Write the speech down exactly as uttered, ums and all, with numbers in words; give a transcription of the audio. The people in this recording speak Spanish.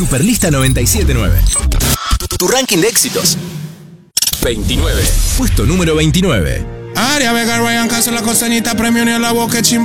Superlista noventa y siete nueve. Tu, tu ranking de éxitos. veintinueve. Puesto número veintinueve. Aria Vega, Ryan Castro, La Costañita, Premio Ni a la Boca, Chim